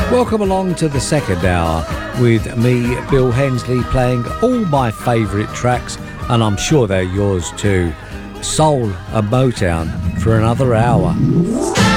Welcome along to the second hour with me, Bill Hensley, playing all my favourite tracks, and I'm sure they're yours too. Soul and Motown for another hour.